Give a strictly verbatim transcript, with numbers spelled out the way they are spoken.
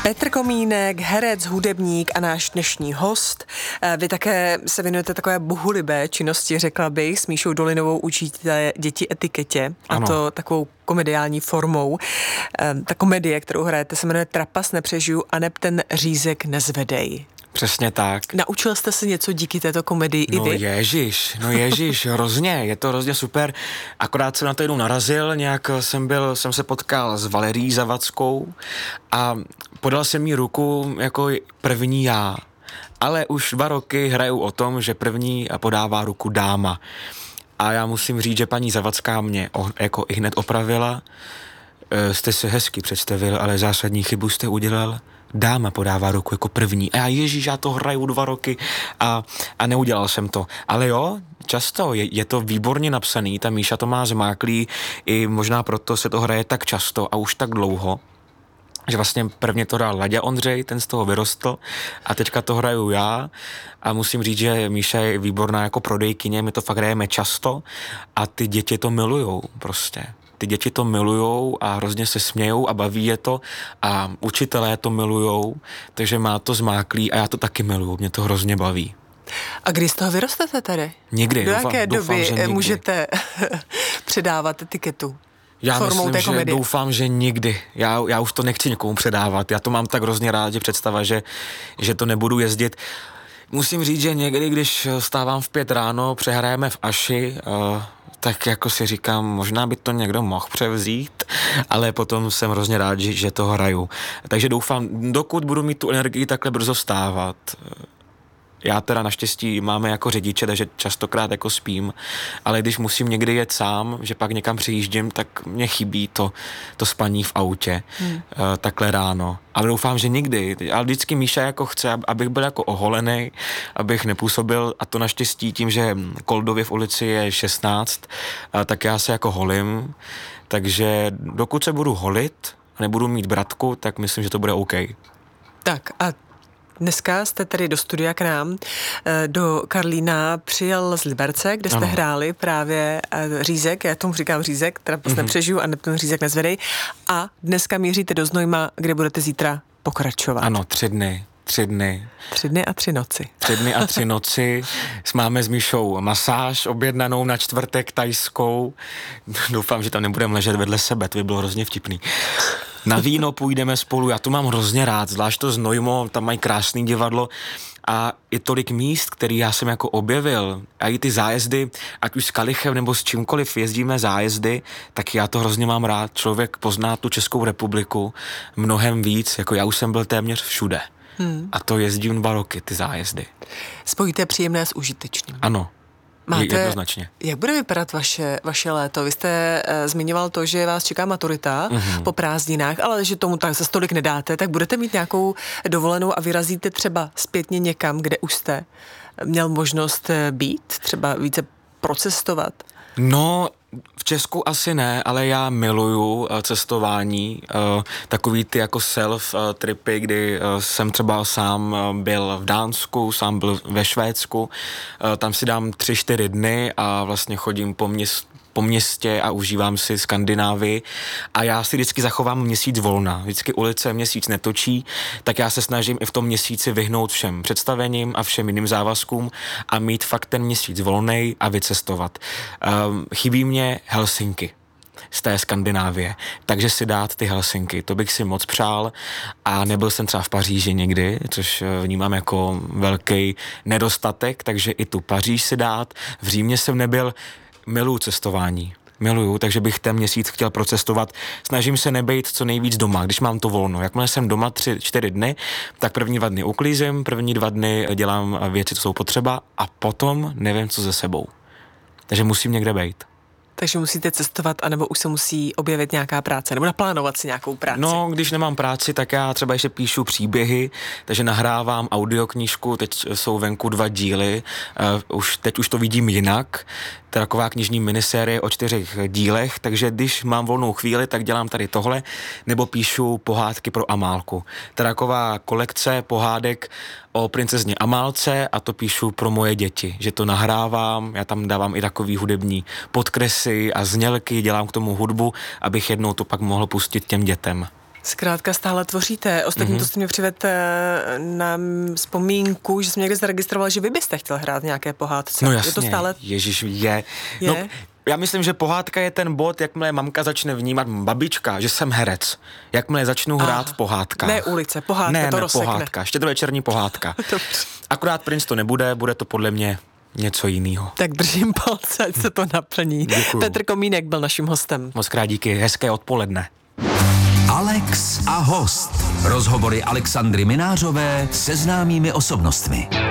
Petr Komínek, herec, hudebník a náš dnešní host. Vy také se věnujete takové bohulibé činnosti, řekla bych, s Míšou Dolinovou učíte děti etiketě, ano. A to takovou komediální formou. Ta komedie, kterou hrajete, se jmenuje Trapas nepřežiju a neb ten řízek nezvedej. Přesně tak. Naučil jste se něco díky této komedii no i vy? Ježiš, no ježiš, hrozně, je to hrozně super. Akorát jsem na to jednou narazil, nějak jsem byl, jsem se potkal s Valerí Zavackou a podal jsem jí ruku jako první já. Ale už dva roky hraju o tom, že první podává ruku dáma. A já musím říct, že paní Zavacká mě o, jako i hned opravila. E, jste se hezky představil, ale zásadní chybu jste udělal. Dáma podává ruku jako první. A já, ježíš, já to hraju dva roky a, a neudělal jsem to. Ale jo, často, je, je to výborně napsaný, ta Míša to má zmáklý, i možná proto se to hraje tak často a už tak dlouho, že vlastně prvně to hrál Laďa Ondřej, ten z toho vyrostl a teďka to hraju já a musím říct, že Míša je výborná jako prodejkyně, my to fakt hrajeme často a ty děti to milujou prostě. Ty děti to milujou a hrozně se smějou a baví je to a učitelé to milujou, takže má to zmáklý a já to taky miluju, mě to hrozně baví. A kdy z toho vyrostete tady? Nikdy. Do doufám, jaké doufám, doby že nikdy. můžete předávat etiketu? Já formou myslím, té že komedie? doufám, že nikdy. Já, já už to nechci někomu předávat. Já to mám tak hrozně rád, že představa, že, že to nebudu jezdit. Musím říct, že někdy, když stávám v pět ráno, přehrajeme v Aši, uh, tak jako si říkám, možná by to někdo mohl převzít, ale potom jsem hrozně rád, že, že to hraju. Takže doufám, dokud budu mít tu energii takhle brzo vstávat. Já teda naštěstí máme jako řidiče, takže častokrát jako spím, ale když musím někdy jet sám, že pak někam přijíždím, tak mě chybí to, to spaní v autě, hmm. uh, takhle ráno. Ale doufám, že nikdy. Ale vždycky Míša jako chce, abych byl jako oholený, abych nepůsobil, a to naštěstí tím, že Koldově v ulici je šestnáct, uh, tak já se jako holím, takže dokud se budu holit a nebudu mít bratku, tak myslím, že to bude OK. Tak a dneska jste tady do studia k nám, do Karlína přijel z Liberce, kde jste ano. hráli právě řízek, já tomu říkám řízek, Trapas mm-hmm. nepřežiju a ten řízek nezvedej, a dneska míříte do Znojma, kde budete zítra pokračovat. Ano, tři dny. Tři dny. Tři dny a tři noci. Tři dny a tři noci. Máme s Míšou masáž objednanou na čtvrtek tajskou. Doufám, že tam nebudeme ležet vedle sebe, to by bylo hrozně vtipný. Na víno půjdeme spolu, já to mám hrozně rád, zvlášť to Znojmo, tam mají krásný divadlo a i tolik míst, který já jsem jako objevil, a i ty zájezdy, ať už s kalichem nebo s čímkoliv jezdíme zájezdy, tak já to hrozně mám rád, člověk pozná tu Českou republiku mnohem víc, jako já už jsem byl téměř všude. Hmm. A to jezdím dva roky, ty zájezdy. Spojíte příjemné s užitečným. Ano. Máte, jednoznačně. Jak bude vypadat vaše, vaše léto? Vy jste uh, zmiňoval to, že vás čeká maturita mm-hmm. po prázdninách, ale že tomu tak za stolik nedáte, tak budete mít nějakou dovolenou a vyrazíte třeba zpětně někam, kde už jste měl možnost být, třeba více procestovat? No, v Česku asi ne, ale já miluju uh, cestování, uh, takový ty jako self uh, tripy, kdy uh, jsem třeba sám uh, byl v Dánsku, sám byl ve Švédsku, uh, tam si dám tři, čtyři dny a vlastně chodím po městě, po městě a užívám si Skandinávii a já si vždycky zachovám měsíc volna. Vždycky ulice měsíc netočí, tak já se snažím i v tom měsíci vyhnout všem představením a všem jiným závazkům a mít fakt ten měsíc volnej a vycestovat. Um, chybí mě Helsinky z té Skandinávie, takže si dát ty Helsinky, to bych si moc přál a nebyl jsem třeba v Paříži nikdy, což vnímám jako velký nedostatek, takže i tu Paříž si dát, v Římě jsem nebyl. Miluju cestování, miluju, takže bych ten měsíc chtěl procestovat. Snažím se nebejt co nejvíc doma, když mám to volno. Jakmile jsem doma tři, čtyři dny, tak první dva dny uklízím, první dva dny dělám věci, co jsou potřeba a potom nevím, co se sebou. Takže musím někde bejt. Takže musíte cestovat, anebo už se musí objevit nějaká práce, nebo naplánovat si nějakou práci. No, když nemám práci, tak já třeba ještě píšu příběhy, takže nahrávám audioknížku, teď jsou venku dva díly, uh, už, teď už to vidím jinak, to je taková knižní minisérie o čtyřech dílech, takže když mám volnou chvíli, tak dělám tady tohle, nebo píšu pohádky pro Amálku. To je taková kolekce pohádek o princezně Amálce a to píšu pro moje děti, že to nahrávám, já tam dávám i takový hudební podkresy a znělky, dělám k tomu hudbu, abych jednou to pak mohl pustit těm dětem. Zkrátka stále tvoříte. Ostatně mm-hmm. to jste mě přivedl na vzpomínku, že jsem někde zaregistroval, že vy byste chtěl hrát nějaké pohádce. No jasně, je to stále... Ježiš, je. je? No, já myslím, že pohádka je ten bod, jakmile mamka začne vnímat, babička, že jsem herec. Jakmile začnu hrát Aha. v pohádkách. Ne ulice, pohádka, ne, to ne, rozsekne. pohádka, štědrovečerní pohádka. Akorát princ to nebude, bude to podle mě něco jiného. Tak držím palce, ať se to naplní. Děkuju. Petr Komínek byl naším hostem. Moc krát díky, hezké odpoledne. Alex a host. Rozhovory Alexandry Minářové se známými osobnostmi.